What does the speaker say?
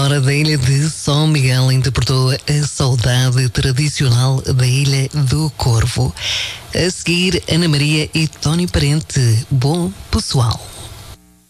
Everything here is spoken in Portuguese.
Hora da Ilha de São Miguel interpretou a saudade tradicional da Ilha do Corvo. A seguir, Ana Maria e Tony Parente. Bom pessoal.